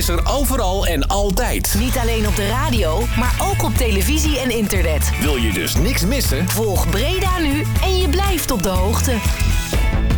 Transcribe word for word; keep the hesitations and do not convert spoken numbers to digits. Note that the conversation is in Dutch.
er overal en altijd. Niet alleen op de radio, maar ook op televisie en internet. Wil je dus niks missen? Volg Breda Nu en je blijft op de hoogte.